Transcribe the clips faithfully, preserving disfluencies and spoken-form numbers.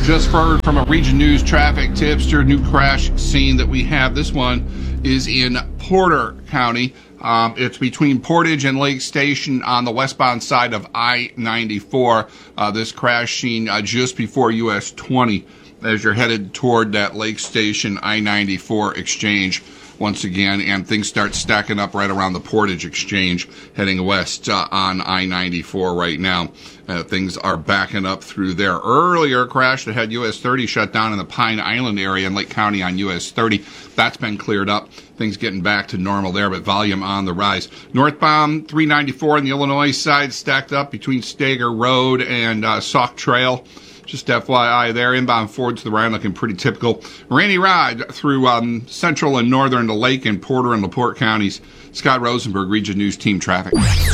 Just heard from a Region News traffic tipster, new crash scene that we have. This one is in Porter County. Um, it's between Portage and Lake Station on the westbound side of I ninety-four. Uh, this crash scene uh, just before U S twenty as you're headed toward that Lake Station I ninety-four exchange once again, and things start stacking up right around the Portage exchange heading west uh, on I ninety-four right now. Uh, things are backing up through there. Earlier crash that had U S thirty shut down in the Pine Island area in Lake County on U S thirty. That's been cleared up. Things getting back to normal there, but volume on the rise. Northbound three ninety-four on the Illinois side stacked up between Stager Road and uh, Sauk Trail. Just F Y I there. Inbound Ford to the Rhine looking pretty typical. Rainy ride through um, central and northern to Lake and Porter and LaPorte counties. Scott Rosenberg, Region News Team Traffic.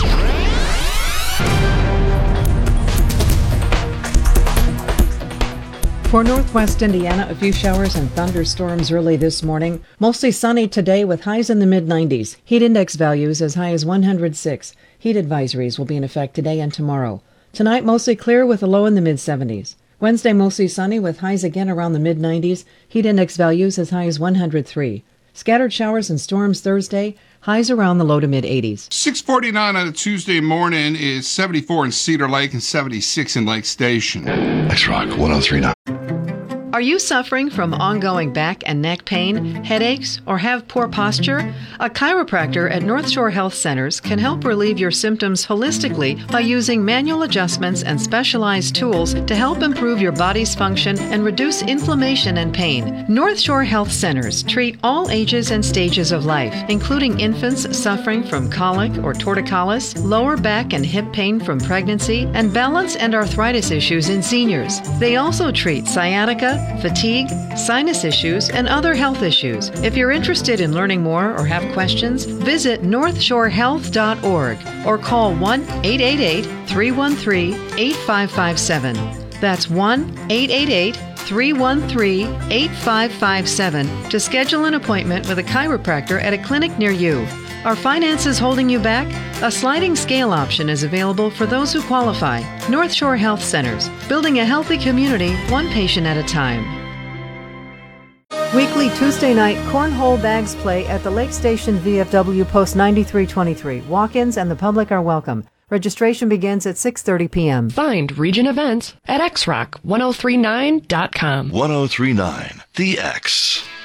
For northwest Indiana, a few showers and thunderstorms early this morning. Mostly sunny today with highs in the mid nineties. Heat index values as high as one hundred six. Heat advisories will be in effect today and tomorrow. Tonight, mostly clear with a low in the mid seventies. Wednesday, mostly sunny with highs again around the mid nineties. Heat index values as high as one hundred three. Scattered showers and storms Thursday. Highs around the low to mid eighties. six forty-nine on a Tuesday morning is seventy-four in Cedar Lake and seventy-six in Lake Station. X-Rock one oh three point nine. Are you suffering from ongoing back and neck pain, headaches, or have poor posture? A chiropractor at North Shore Health Centers can help relieve your symptoms holistically by using manual adjustments and specialized tools to help improve your body's function and reduce inflammation and pain. North Shore Health Centers treat all ages and stages of life, including infants suffering from colic or torticollis, lower back and hip pain from pregnancy, and balance and arthritis issues in seniors. They also treat sciatica, fatigue, sinus issues, and other health issues. If you're interested in learning more or have questions, visit north shore health dot org or call one eight eight eight, three one three, eight five five seven. That's one eight eight eight, three one three, eight five five seven to schedule an appointment with a chiropractor at a clinic near you. Are finances holding you back? A sliding scale option is available for those who qualify. North Shore Health Centers, building a healthy community, one patient at a time. Weekly Tuesday night cornhole bags play at the Lake Station V F W Post ninety-three twenty-three. Walk-ins and the public are welcome. Registration begins at six thirty p.m. Find Region Events at x rock ten thirty-nine dot com. ten thirty-nine, The X.